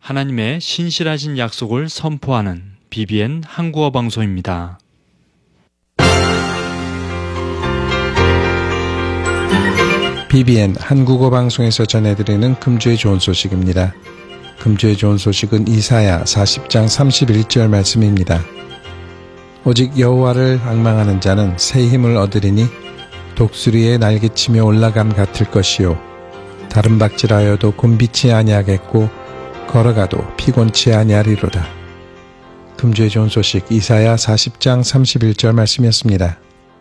하나님의 신실하신 약속을 선포하는 BBN 한국어 방송입니다. BBN 한국어 방송에서 전해드리는 금주의 좋은 소식입니다. 금주의 좋은 소식은 이사야 40장 31절 말씀입니다. 오직 여호와를 앙망하는 자는 새 힘을 얻으리니 독수리의 날개치며 올라감 같을 것이요 다른 박질하여도 곤비치 아니하겠고 걸어가도 피곤치 아니하리로다. 금주의 좋은 소식 이사야 40장 31절 말씀이었습니다.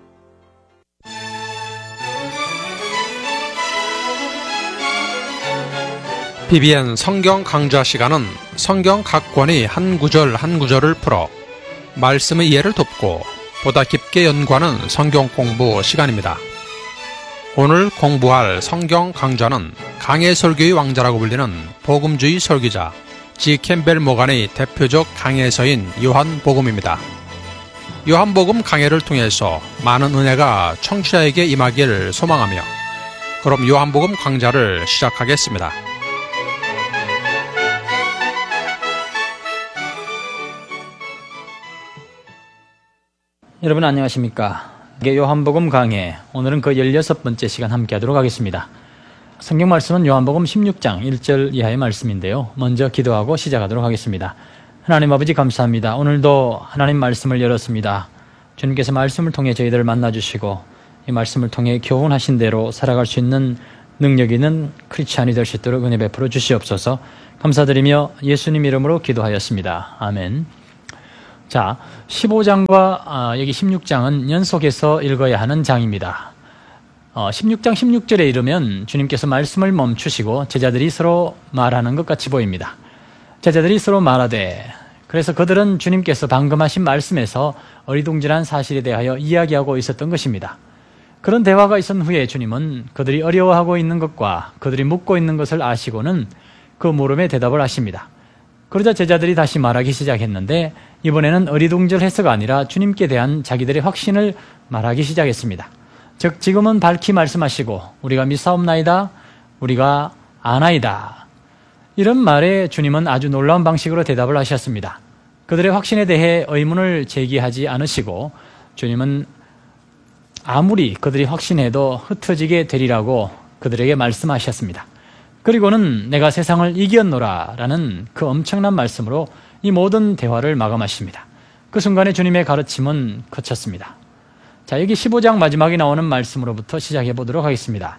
BBN 성경 강좌 시간은 성경 각 권의 한 구절 한 구절을 풀어 말씀의 이해를 돕고 보다 깊게 연구하는 성경 공부 시간입니다. 오늘 공부할 성경 강좌는 강해 설교의 왕자라고 불리는 복음주의 설교자 G. 캠벨 모간의 대표적 강해서인 요한복음입니다. 요한복음 강해를 통해서 많은 은혜가 청취자에게 임하기를 소망하며 그럼 요한복음 강좌를 시작하겠습니다. 여러분 안녕하십니까? 요한복음 강해, 오늘은 그 16번째 시간 함께 하도록 하겠습니다. 성경 말씀은 요한복음 16장 1절 이하의 말씀인데요. 먼저 기도하고 시작하도록 하겠습니다. 하나님 아버지 감사합니다. 오늘도 하나님 말씀을 열었습니다. 주님께서 말씀을 통해 저희들을 만나주시고 이 말씀을 통해 교훈하신 대로 살아갈 수 있는 능력 있는 크리스찬이 될 수 있도록 은혜 베풀어 주시옵소서. 감사드리며 예수님 이름으로 기도하였습니다. 아멘. 자, 15장과 여기 16장은 연속해서 읽어야 하는 장입니다. 16장 16절에 이르면 주님께서 말씀을 멈추시고 제자들이 서로 말하는 것 같이 보입니다. 제자들이 서로 말하되, 그래서 그들은 주님께서 방금 하신 말씀에서 어리둥절한 사실에 대하여 이야기하고 있었던 것입니다. 그런 대화가 있은 후에 주님은 그들이 어려워하고 있는 것과 그들이 묻고 있는 것을 아시고는 그 물음에 대답을 하십니다. 그러자 제자들이 다시 말하기 시작했는데 이번에는 어리둥절해서가 아니라 주님께 대한 자기들의 확신을 말하기 시작했습니다. 즉 지금은 밝히 말씀하시고 우리가 믿사옵나이다, 우리가 아나이다, 이런 말에 주님은 아주 놀라운 방식으로 대답을 하셨습니다. 그들의 확신에 대해 의문을 제기하지 않으시고 주님은 아무리 그들이 확신해도 흩어지게 되리라고 그들에게 말씀하셨습니다. 그리고는 내가 세상을 이겼노라 라는 그 엄청난 말씀으로 이 모든 대화를 마감하십니다. 그 순간에 주님의 가르침은 그쳤습니다. 자, 여기 15장 마지막에 나오는 말씀으로부터 시작해 보도록 하겠습니다.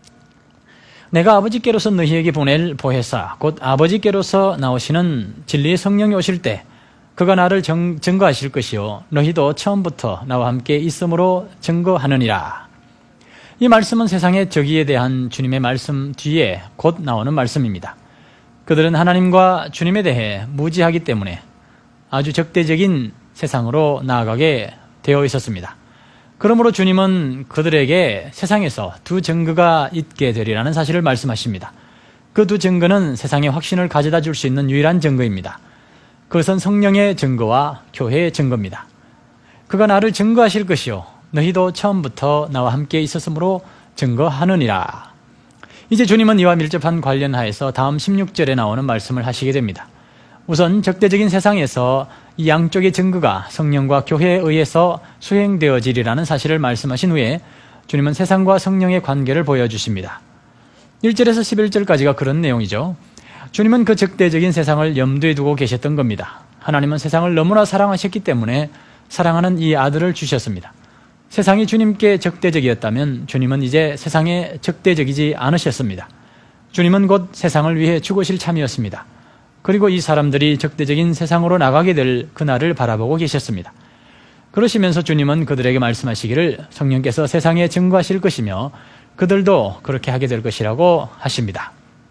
내가 아버지께로서 너희에게 보낼 보혜사 곧 아버지께로서 나오시는 진리의 성령이 오실 때 그가 나를 증거하실 것이요 너희도 처음부터 나와 함께 있음으로 증거하느니라. 이 말씀은 세상의 적이에 대한 주님의 말씀 뒤에 곧 나오는 말씀입니다. 그들은 하나님과 주님에 대해 무지하기 때문에 아주 적대적인 세상으로 나아가게 되어 있었습니다. 그러므로 주님은 그들에게 세상에서 두 증거가 있게 되리라는 사실을 말씀하십니다. 그 두 증거는 세상에 확신을 가져다 줄 수 있는 유일한 증거입니다. 그것은 성령의 증거와 교회의 증거입니다. 그가 나를 증거하실 것이요 너희도 처음부터 나와 함께 있었으므로 증거하느니라. 이제 주님은 이와 밀접한 관련하여서 다음 16절에 나오는 말씀을 하시게 됩니다. 우선 적대적인 세상에서 이 양쪽의 증거가 성령과 교회에 의해서 수행되어지리라는 사실을 말씀하신 후에 주님은 세상과 성령의 관계를 보여주십니다. 1절에서 11절까지가 그런 내용이죠. 주님은 그 적대적인 세상을 염두에 두고 계셨던 겁니다. 하나님은 세상을 너무나 사랑하셨기 때문에 사랑하는 이 아들을 주셨습니다. 세상이 주님께 적대적이었다면 주님은 이제 세상에 적대적이지 않으셨습니다. 주님은 곧 세상을 위해 죽으실 참이었습니다. 그리고 이 사람들이 적대적인 세상으로 나가게 될 그날을 바라보고 계셨습니다. 그러시면서 주님은 그들에게 말씀하시기를 성령께서 세상에 증거하실 것이며 그들도 그렇게 하게 될 것이라고 하십니다.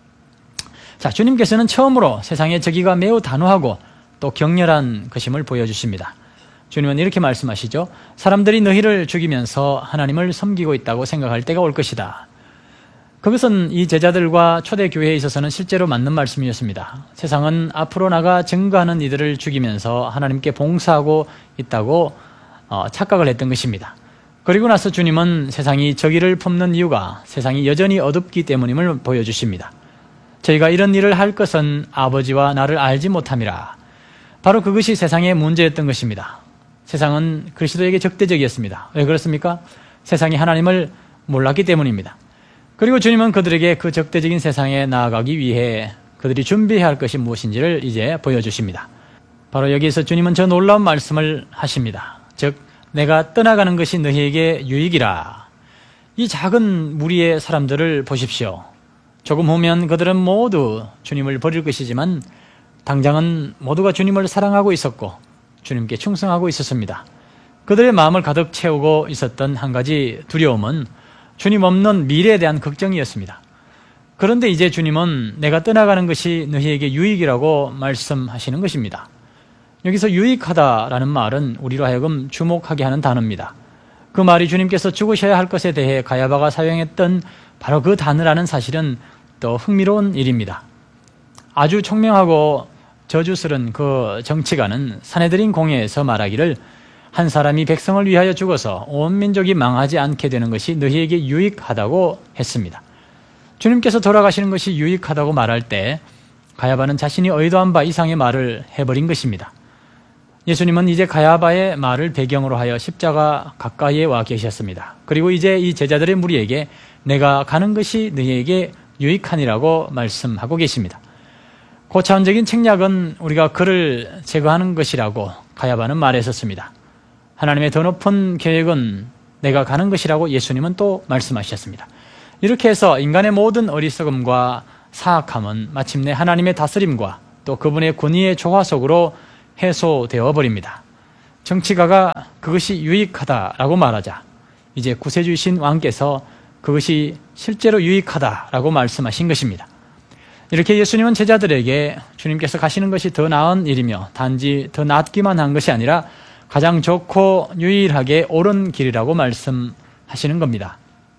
자, 주님께서는 처음으로 세상의 적이가 매우 단호하고 또 격렬한 것임을 보여주십니다. 주님은 이렇게 말씀하시죠. 사람들이 너희를 죽이면서 하나님을 섬기고 있다고 생각할 때가 올 것이다. 그것은 이 제자들과 초대교회에 있어서는 실제로 맞는 말씀이었습니다. 세상은 앞으로 나가 증거하는 이들을 죽이면서 하나님께 봉사하고 있다고 착각을 했던 것입니다. 그리고 나서 주님은 세상이 저기를 품는 이유가 세상이 여전히 어둡기 때문임을 보여주십니다. 저희가 이런 일을 할 것은 아버지와 나를 알지 못함이라. 바로 그것이 세상의 문제였던 것입니다. 세상은 그리스도에게 적대적이었습니다. 왜 그렇습니까? 세상이 하나님을 몰랐기 때문입니다. 그리고 주님은 그들에게 그 적대적인 세상에 나아가기 위해 그들이 준비해야 할 것이 무엇인지를 이제 보여주십니다. 바로 여기에서 주님은 저 놀라운 말씀을 하십니다. 즉 내가 떠나가는 것이 너희에게 유익이라. 이 작은 무리의 사람들을 보십시오. 조금 후면 그들은 모두 주님을 버릴 것이지만 당장은 모두가 주님을 사랑하고 있었고 주님께 충성하고 있었습니다. 그들의 마음을 가득 채우고 있었던 한 가지 두려움은 주님 없는 미래에 대한 걱정이었습니다. 그런데 이제 주님은 내가 떠나가는 것이 너희에게 유익이라고 말씀하시는 것입니다. 여기서 유익하다라는 말은 우리로 하여금 주목하게 하는 단어입니다. 그 말이 주님께서 죽으셔야 할 것에 대해 가야바가 사용했던 바로 그 단어라는 사실은 또 흥미로운 일입니다. 아주 총명하고 저주스런 그 정치가는 사내들인 공회에서 말하기를 한 사람이 백성을 위하여 죽어서 온 민족이 망하지 않게 되는 것이 너희에게 유익하다고 했습니다. 주님께서 돌아가시는 것이 유익하다고 말할 때 가야바는 자신이 의도한 바 이상의 말을 해버린 것입니다. 예수님은 이제 가야바의 말을 배경으로 하여 십자가 가까이에 와 계셨습니다. 그리고 이제 이 제자들의 무리에게 내가 가는 것이 너희에게 유익하니라고 말씀하고 계십니다. 고차원적인 책략은 우리가 그를 제거하는 것이라고 가야바는 말했었습니다. 하나님의 더 높은 계획은 내가 가는 것이라고 예수님은 또 말씀하셨습니다. 이렇게 해서 인간의 모든 어리석음과 사악함은 마침내 하나님의 다스림과 또 그분의 권위의 조화 속으로 해소되어 버립니다. 정치가가 그것이 유익하다라고 말하자 이제 구세주이신 왕께서 그것이 실제로 유익하다라고 말씀하신 것입니다. 이렇게 예수님은 제자들에게 주님께서 가시는 것이 더 나은 일이며 단지 더 낫기만 한 것이 아니라 가장 좋고 유일하게 옳은 길이라고 말씀하시는 겁니다.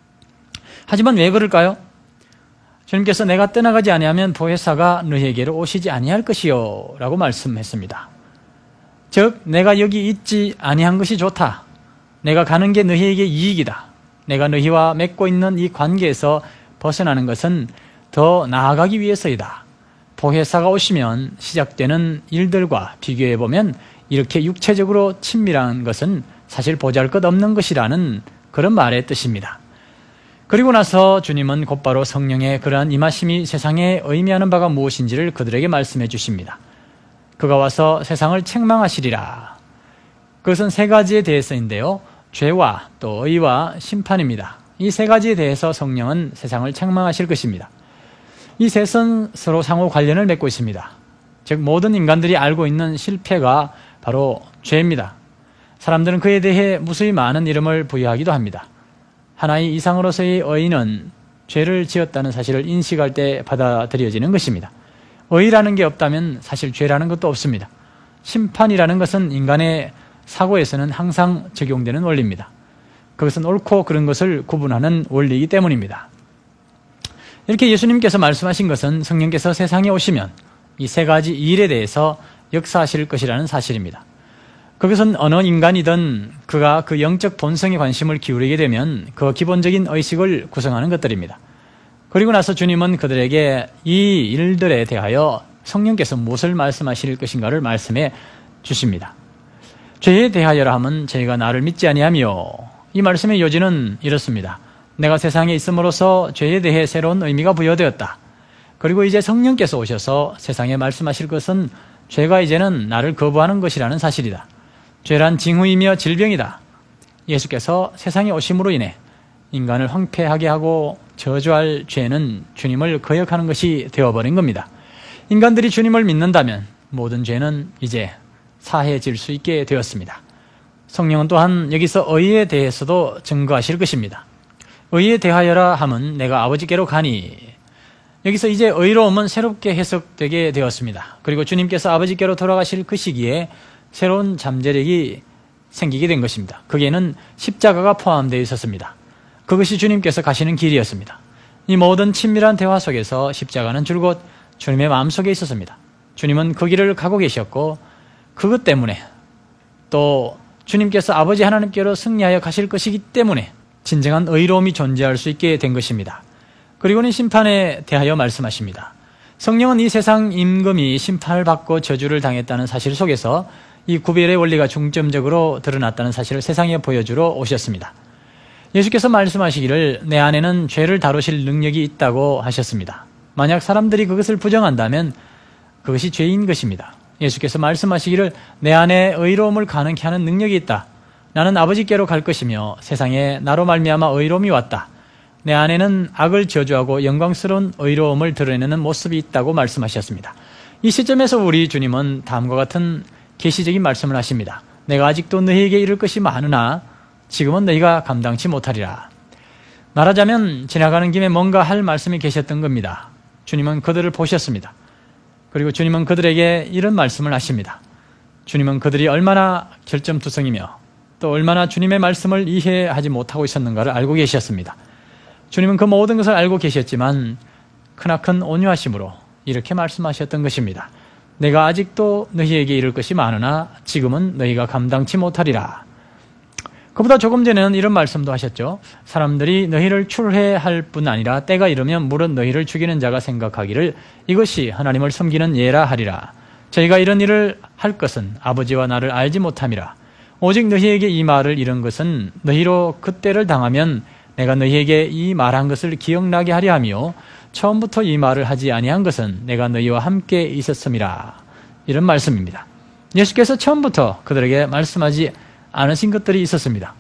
하지만 왜 그럴까요? 주님께서 내가 떠나가지 아니하면 보혜사가 너희에게로 오시지 아니할 것이요 라고 말씀했습니다. 즉 내가 여기 있지 아니한 것이 좋다. 내가 가는 게 너희에게 이익이다. 내가 너희와 맺고 있는 이 관계에서 벗어나는 것은 더 나아가기 위해서이다. 보혜사가 오시면 시작되는 일들과 비교해보면 이렇게 육체적으로 친밀한 것은 사실 보잘것없는 것이라는 그런 말의 뜻입니다. 그리고 나서 주님은 곧바로 성령의 그러한 임하심이 세상에 의미하는 바가 무엇인지를 그들에게 말씀해 주십니다. 그가 와서 세상을 책망하시리라. 그것은 세 가지에 대해서인데요. 죄와 또 의와 심판입니다. 이 세 가지에 대해서 성령은 세상을 책망하실 것입니다. 이 셋은 서로 상호 관련을 맺고 있습니다. 즉 모든 인간들이 알고 있는 실패가 바로 죄입니다. 사람들은 그에 대해 무수히 많은 이름을 부여하기도 합니다. 하나의 이상으로서의 의는 죄를 지었다는 사실을 인식할 때 받아들여지는 것입니다. 의라는 게 없다면 사실 죄라는 것도 없습니다. 심판이라는 것은 인간의 사고에서는 항상 적용되는 원리입니다. 그것은 옳고 그른 것을 구분하는 원리이기 때문입니다. 이렇게 예수님께서 말씀하신 것은 성령께서 세상에 오시면 이 세 가지 일에 대해서 역사하실 것이라는 사실입니다. 그것은 어느 인간이든 그가 그 영적 본성에 관심을 기울이게 되면 그 기본적인 의식을 구성하는 것들입니다. 그리고 나서 주님은 그들에게 이 일들에 대하여 성령께서 무엇을 말씀하실 것인가를 말씀해 주십니다. 죄에 대하여라 함은 저희가 나를 믿지 아니하며, 이 말씀의 요지는 이렇습니다. 내가 세상에 있음으로써 죄에 대해 새로운 의미가 부여되었다. 그리고 이제 성령께서 오셔서 세상에 말씀하실 것은 죄가 이제는 나를 거부하는 것이라는 사실이다. 죄란 징후이며 질병이다. 예수께서 세상에 오심으로 인해 인간을 황폐하게 하고 저주할 죄는 주님을 거역하는 것이 되어버린 겁니다. 인간들이 주님을 믿는다면 모든 죄는 이제 사해질 수 있게 되었습니다. 성령은 또한 여기서 의에 대해서도 증거하실 것입니다. 의에 대하여라 함은 내가 아버지께로 가니, 여기서 이제 의로움은 새롭게 해석되게 되었습니다. 그리고 주님께서 아버지께로 돌아가실 그 시기에 새로운 잠재력이 생기게 된 것입니다. 거기에는 십자가가 포함되어 있었습니다. 그것이 주님께서 가시는 길이었습니다. 이 모든 친밀한 대화 속에서 십자가는 줄곧 주님의 마음속에 있었습니다. 주님은 그 길을 가고 계셨고 그것 때문에 또 주님께서 아버지 하나님께로 승리하여 가실 것이기 때문에 진정한 의로움이 존재할 수 있게 된 것입니다. 그리고는 심판에 대하여 말씀하십니다. 성령은 이 세상 임금이 심판을 받고 저주를 당했다는 사실 속에서 이 구별의 원리가 중점적으로 드러났다는 사실을 세상에 보여주러 오셨습니다. 예수께서 말씀하시기를 내 안에는 죄를 다루실 능력이 있다고 하셨습니다. 만약 사람들이 그것을 부정한다면 그것이 죄인 것입니다. 예수께서 말씀하시기를 내 안에 의로움을 가능케 하는 능력이 있다. 나는 아버지께로 갈 것이며 세상에 나로 말미암아 의로움이 왔다. 내 안에는 악을 저주하고 영광스러운 의로움을 드러내는 모습이 있다고 말씀하셨습니다. 이 시점에서 우리 주님은 다음과 같은 계시적인 말씀을 하십니다. 내가 아직도 너희에게 이를 것이 많으나 지금은 너희가 감당치 못하리라. 말하자면 지나가는 김에 뭔가 할 말씀이 계셨던 겁니다. 주님은 그들을 보셨습니다. 그리고 주님은 그들에게 이런 말씀을 하십니다. 주님은 그들이 얼마나 결점투성이며 또 얼마나 주님의 말씀을 이해하지 못하고 있었는가를 알고 계셨습니다. 주님은 그 모든 것을 알고 계셨지만 크나큰 온유하심으로 이렇게 말씀하셨던 것입니다. 내가 아직도 너희에게 이를 것이 많으나 지금은 너희가 감당치 못하리라. 그보다 조금 전에는 이런 말씀도 하셨죠. 사람들이 너희를 출회할 뿐 아니라 때가 이르면 무릇 너희를 죽이는 자가 생각하기를 이것이 하나님을 섬기는 예라 하리라. 저희가 이런 일을 할 것은 아버지와 나를 알지 못함이라. 오직 너희에게 이 말을 이룬 것은 너희로 그때를 당하면 내가 너희에게 이 말한 것을 기억나게 하려 하며 처음부터 이 말을 하지 아니한 것은 내가 너희와 함께 있었음이라. 이런 말씀입니다. 예수께서 처음부터 그들에게 말씀하지 않으신 것들이 있었습니다.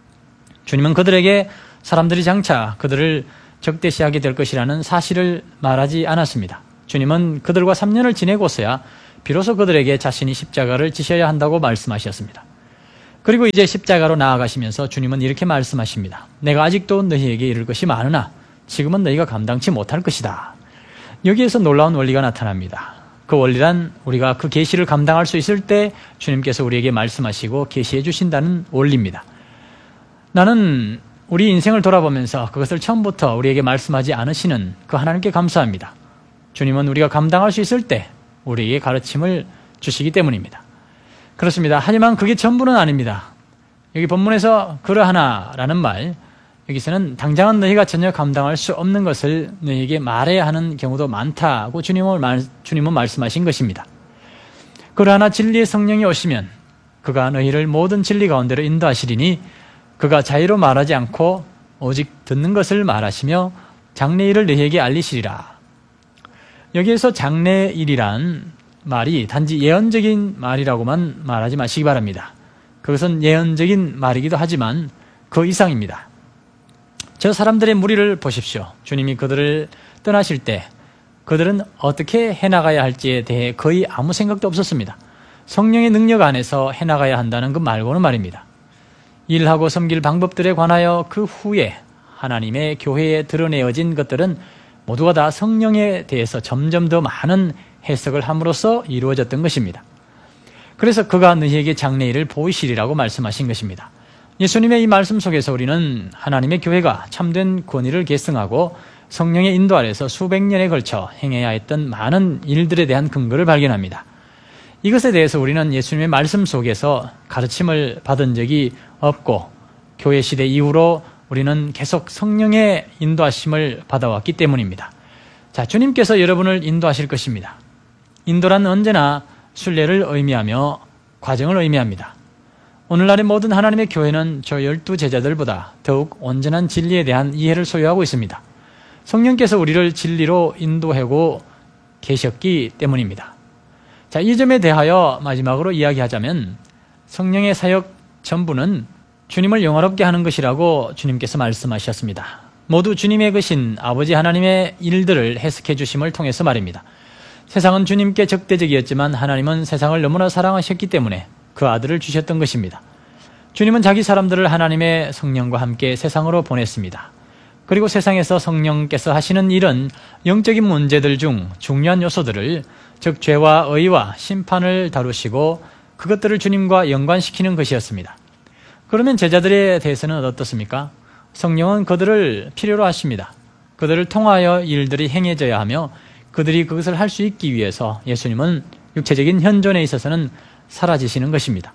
주님은 그들에게 사람들이 장차 그들을 적대시하게 될 것이라는 사실을 말하지 않았습니다. 주님은 그들과 3년을 지내고서야 비로소 그들에게 자신이 십자가를 지셔야 한다고 말씀하셨습니다. 그리고 이제 십자가로 나아가시면서 주님은 이렇게 말씀하십니다. 내가 아직도 너희에게 이를 것이 많으나 지금은 너희가 감당치 못할 것이다. 여기에서 놀라운 원리가 나타납니다. 그 원리란 우리가 그 계시를 감당할 수 있을 때 주님께서 우리에게 말씀하시고 계시해 주신다는 원리입니다. 나는 우리 인생을 돌아보면서 그것을 처음부터 우리에게 말씀하지 않으시는 그 하나님께 감사합니다. 주님은 우리가 감당할 수 있을 때 우리에게 가르침을 주시기 때문입니다. 그렇습니다. 하지만 그게 전부는 아닙니다. 여기 본문에서 그러하나라는 말, 여기서는 당장은 너희가 전혀 감당할 수 없는 것을 너희에게 말해야 하는 경우도 많다고 주님은 말씀하신 것입니다. 그러나 진리의 성령이 오시면 그가 너희를 모든 진리 가운데로 인도하시리니 그가 자유로 말하지 않고 오직 듣는 것을 말하시며 장래일을 너희에게 알리시리라. 여기에서 장래일이란 말이 단지 예언적인 말이라고만 말하지 마시기 바랍니다. 그것은 예언적인 말이기도 하지만 그 이상입니다. 저 사람들의 무리를 보십시오. 주님이 그들을 떠나실 때 그들은 어떻게 해나가야 할지에 대해 거의 아무 생각도 없었습니다. 성령의 능력 안에서 해나가야 한다는 것 말고는 말입니다. 일하고 섬길 방법들에 관하여 그 후에 하나님의 교회에 드러내어진 것들은 모두가 다 성령에 대해서 점점 더 많은 해석을 함으로써 이루어졌던 것입니다. 그래서 그가 너희에게 장래일을 보이시리라고 말씀하신 것입니다. 예수님의 이 말씀 속에서 우리는 하나님의 교회가 참된 권위를 계승하고 성령의 인도 아래서 수백 년에 걸쳐 행해야 했던 많은 일들에 대한 근거를 발견합니다. 이것에 대해서 우리는 예수님의 말씀 속에서 가르침을 받은 적이 없고 교회 시대 이후로 우리는 계속 성령의 인도하심을 받아왔기 때문입니다. 자, 주님께서 여러분을 인도하실 것입니다. 인도란 언제나 순례를 의미하며 과정을 의미합니다. 오늘날의 모든 하나님의 교회는 저 12제자들보다 더욱 온전한 진리에 대한 이해를 소유하고 있습니다. 성령께서 우리를 진리로 인도하고 계셨기 때문입니다. 자, 이 점에 대하여 마지막으로 이야기하자면 성령의 사역 전부는 주님을 영화롭게 하는 것이라고 주님께서 말씀하셨습니다. 모두 주님의 것인 아버지 하나님의 일들을 해석해 주심을 통해서 말입니다. 세상은 주님께 적대적이었지만 하나님은 세상을 너무나 사랑하셨기 때문에 그 아들을 주셨던 것입니다. 주님은 자기 사람들을 하나님의 성령과 함께 세상으로 보냈습니다. 그리고 세상에서 성령께서 하시는 일은 영적인 문제들 중 중요한 요소들을, 즉 죄와 의와 심판을 다루시고 그것들을 주님과 연관시키는 것이었습니다. 그러면 제자들에 대해서는 어떻습니까? 성령은 그들을 필요로 하십니다. 그들을 통하여 일들이 행해져야 하며 그들이 그것을 할 수 있기 위해서 예수님은 육체적인 현존에 있어서는 사라지시는 것입니다.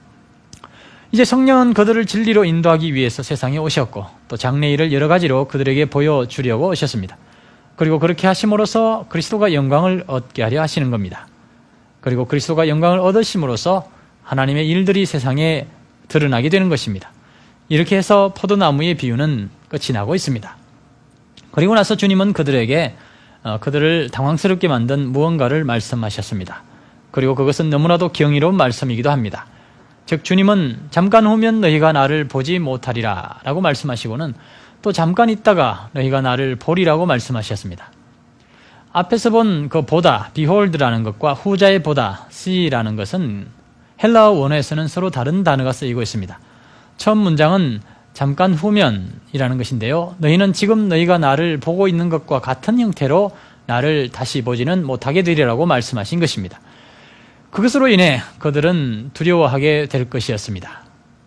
이제 성령은 그들을 진리로 인도하기 위해서 세상에 오셨고 또 장래일을 여러 가지로 그들에게 보여주려고 오셨습니다. 그리고 그렇게 하심으로써 그리스도가 영광을 얻게 하려 하시는 겁니다. 그리고 그리스도가 영광을 얻으심으로써 하나님의 일들이 세상에 드러나게 되는 것입니다. 이렇게 해서 포도나무의 비유는 끝이 나고 있습니다. 그리고 나서 주님은 그들에게 그들을 당황스럽게 만든 무언가를 말씀하셨습니다. 그리고 그것은 너무나도 경이로운 말씀이기도 합니다. 즉 주님은 잠깐 후면 너희가 나를 보지 못하리라 라고 말씀하시고는 또 잠깐 있다가 너희가 나를 보리라고 말씀하셨습니다. 앞에서 본 그 보다, behold라는 것과 후자의 보다, see라는 것은 헬라어 원어에서는 서로 다른 단어가 쓰이고 있습니다. 처음 문장은 잠깐 후면이라는 것인데요. 너희는 지금 너희가 나를 보고 있는 것과 같은 형태로 나를 다시 보지는 못하게 되리라고 말씀하신 것입니다. 그것으로 인해 그들은 두려워하게 될 것이었습니다.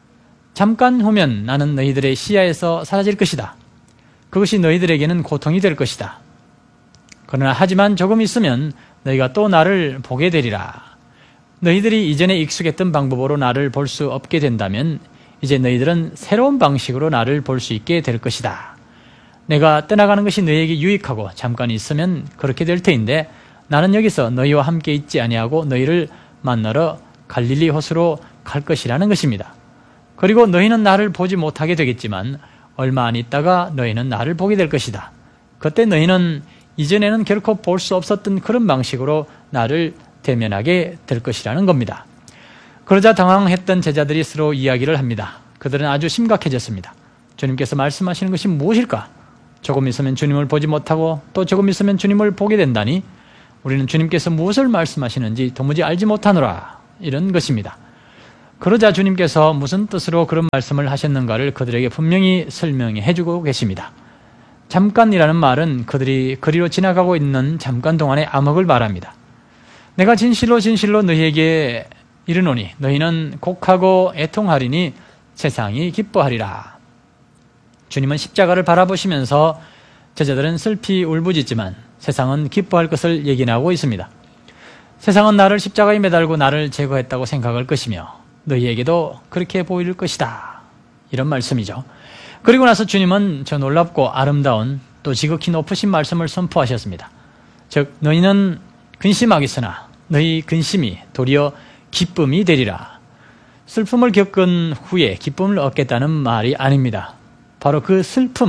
잠깐 후면 나는 너희들의 시야에서 사라질 것이다. 그것이 너희들에게는 고통이 될 것이다. 그러나 하지만 조금 있으면 너희가 또 나를 보게 되리라. 너희들이 이전에 익숙했던 방법으로 나를 볼 수 없게 된다면 이제 너희들은 새로운 방식으로 나를 볼 수 있게 될 것이다. 내가 떠나가는 것이 너희에게 유익하고 잠깐 있으면 그렇게 될 터인데 나는 여기서 너희와 함께 있지 아니하고 너희를 만나러 갈릴리 호수로 갈 것이라는 것입니다. 그리고 너희는 나를 보지 못하게 되겠지만 얼마 안 있다가 너희는 나를 보게 될 것이다. 그때 너희는 이전에는 결코 볼 수 없었던 그런 방식으로 나를 대면하게 될 것이라는 겁니다. 그러자 당황했던 제자들이 서로 이야기를 합니다. 그들은 아주 심각해졌습니다. 주님께서 말씀하시는 것이 무엇일까? 조금 있으면 주님을 보지 못하고 또 조금 있으면 주님을 보게 된다니 우리는 주님께서 무엇을 말씀하시는지 도무지 알지 못하노라. 이런 것입니다. 그러자 주님께서 무슨 뜻으로 그런 말씀을 하셨는가를 그들에게 분명히 설명해 주고 계십니다. 잠깐이라는 말은 그들이 그리로 지나가고 있는 잠깐 동안의 암흑을 말합니다. 내가 진실로 진실로 너희에게 이르노니 너희는 곡하고 애통하리니 세상이 기뻐하리라. 주님은 십자가를 바라보시면서 제자들은 슬피 울부짖지만 세상은 기뻐할 것을 예견하고 있습니다. 세상은 나를 십자가에 매달고 나를 제거했다고 생각할 것이며 너희에게도 그렇게 보일 것이다. 이런 말씀이죠. 그리고 나서 주님은 저 놀랍고 아름다운 또 지극히 높으신 말씀을 선포하셨습니다. 즉 너희는 근심하겠으나 너희 근심이 도리어 기쁨이 되리라. 슬픔을 겪은 후에 기쁨을 얻겠다는 말이 아닙니다. 바로 그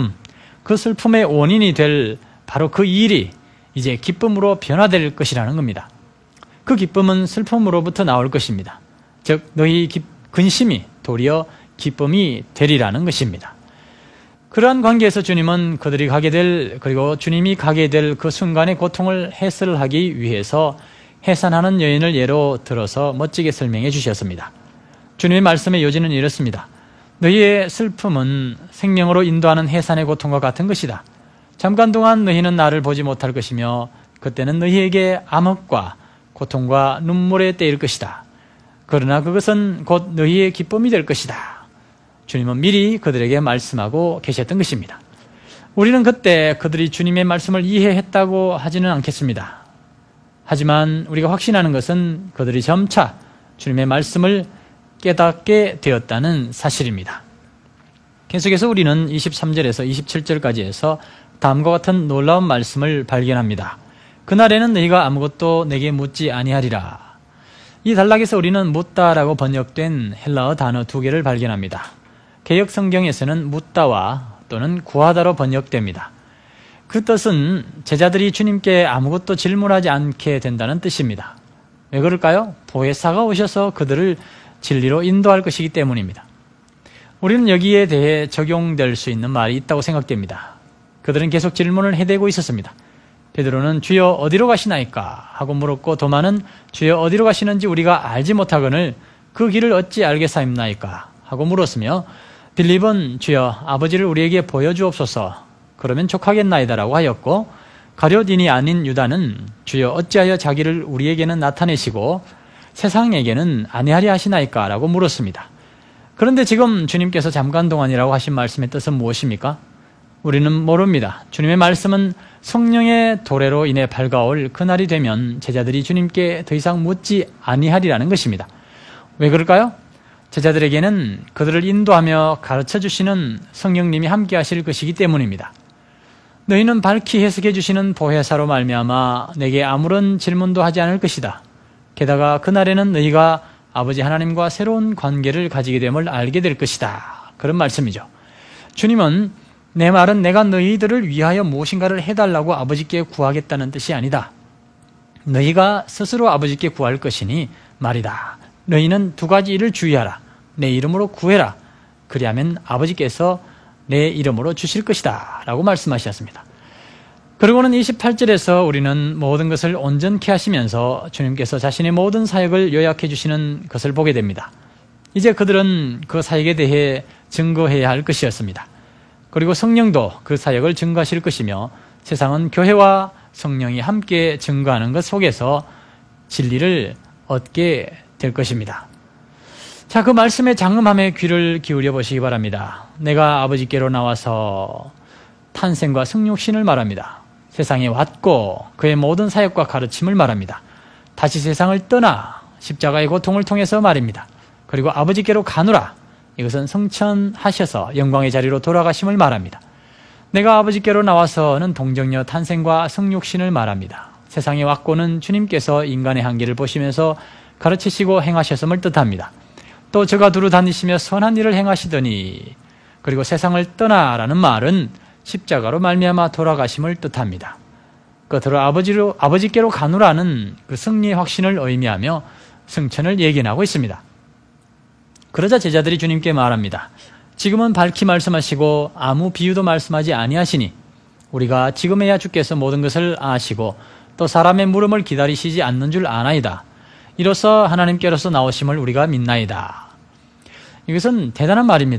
슬픔의 원인이 될 바로 그 일이 이제 기쁨으로 변화될 것이라는 겁니다. 그 기쁨은 슬픔으로부터 나올 것입니다. 즉 너희 근심이 도리어 기쁨이 되리라는 것입니다. 그러한 관계에서 주님은 그들이 가게 될 그리고 주님이 가게 될 그 순간의 고통을 해설하기 위해서 해산하는 여인을 예로 들어서 멋지게 설명해 주셨습니다. 주님의 말씀의 요지는 이렇습니다. 너희의 슬픔은 생명으로 인도하는 해산의 고통과 같은 것이다. 잠깐 동안 너희는 나를 보지 못할 것이며 그때는 너희에게 암흑과 고통과 눈물의 때일 것이다. 그러나 그것은 곧 너희의 기쁨이 될 것이다. 주님은 미리 그들에게 말씀하고 계셨던 것입니다. 우리는 그때 그들이 주님의 말씀을 이해했다고 하지는 않겠습니다. 하지만 우리가 확신하는 것은 그들이 점차 주님의 말씀을 깨닫게 되었다는 사실입니다. 계속해서 우리는 23절에서 27절까지에서 다음과 같은 놀라운 말씀을 발견합니다. 그날에는 너희가 아무것도 내게 묻지 아니하리라. 이 단락에서 우리는 묻다라고 번역된 헬라어 단어 두 개를 발견합니다. 개역 성경에서는 묻다와 또는 구하다로 번역됩니다. 그 뜻은 제자들이 주님께 아무것도 질문하지 않게 된다는 뜻입니다. 왜 그럴까요? 보혜사가 오셔서 그들을 진리로 인도할 것이기 때문입니다. 우리는 여기에 대해 적용될 수 있는 말이 있다고 생각됩니다. 그들은 계속 질문을 해대고 있었습니다. 베드로는 주여 어디로 가시나이까 하고 물었고 도마는 주여 어디로 가시는지 우리가 알지 못하거늘 그 길을 어찌 알겠사옵나이까 하고 물었으며 빌립은 주여 아버지를 우리에게 보여주옵소서 그러면 족하겠나이다라고 하였고 가룟인이 아닌 유다는 주여 어찌하여 자기를 우리에게는 나타내시고 세상에게는 아니하리 하시나이까 라고 물었습니다. 그런데 지금 주님께서 잠깐 동안이라고 하신 말씀의 뜻은 무엇입니까? 우리는 모릅니다. 주님의 말씀은 성령의 도래로 인해 밝아올 그날이 되면 제자들이 주님께 더 이상 묻지 아니하리라는 것입니다. 왜 그럴까요? 제자들에게는 그들을 인도하며 가르쳐 주시는 성령님이 함께 하실 것이기 때문입니다. 너희는 밝히 해석해 주시는 보혜사로 말미암아 내게 아무런 질문도 하지 않을 것이다. 게다가 그날에는 너희가 아버지 하나님과 새로운 관계를 가지게 됨을 알게 될 것이다. 그런 말씀이죠. 주님은 내 말은 내가 너희들을 위하여 무엇인가를 해달라고 아버지께 구하겠다는 뜻이 아니다. 너희가 스스로 아버지께 구할 것이니 말이다. 너희는 두 가지 일을 주의하라. 내 이름으로 구해라. 그리하면 아버지께서 내 이름으로 주실 것이다. 라고 말씀하셨습니다. 그리고는 28절에서 우리는 모든 것을 온전케 하시면서 주님께서 자신의 모든 사역을 요약해 주시는 것을 보게 됩니다. 이제 그들은 그 사역에 대해 증거해야 할 것이었습니다. 그리고 성령도 그 사역을 증거하실 것이며 세상은 교회와 성령이 함께 증거하는 것 속에서 진리를 얻게 될 것입니다. 자, 그 말씀의 장엄함에 귀를 기울여 보시기 바랍니다. 내가 아버지께로 나와서 탄생과 성육신을 말합니다. 세상에 왔고 그의 모든 사역과 가르침을 말합니다. 다시 세상을 떠나 십자가의 고통을 통해서 말입니다. 그리고 아버지께로 가노라. 이것은 성천하셔서 영광의 자리로 돌아가심을 말합니다. 내가 아버지께로 나와서는 동정녀 탄생과 성육신을 말합니다. 세상에 왔고는 주님께서 인간의 한계를 보시면서 가르치시고 행하셨음을 뜻합니다. 또 저가 두루 다니시며 선한 일을 행하시더니 그리고 세상을 떠나라는 말은 십자가로 말미암아 돌아가심을 뜻합니다. 끝으로 아버지께로 가노라는 그 승리의 확신을 의미하며 승천을 예견하고 있습니다. 그러자 제자들이 주님께 말합니다. 지금은 밝히 말씀하시고 아무 비유도 말씀하지 아니하시니 우리가 지금에야 주께서 모든 것을 아시고 또 사람의 물음을 기다리시지 않는 줄 아나이다. 이로써 하나님께로서 나오심을 우리가 믿나이다. 이것은 대단한 말입니다.